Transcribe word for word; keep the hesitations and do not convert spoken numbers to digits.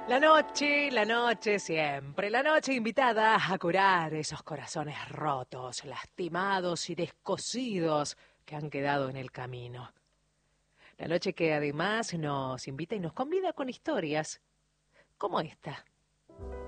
La noche, la noche, siempre. La noche invitada a curar esos corazones rotos, lastimados y descosidos que han quedado en el camino. La noche que además nos invita y nos convida con historias como esta.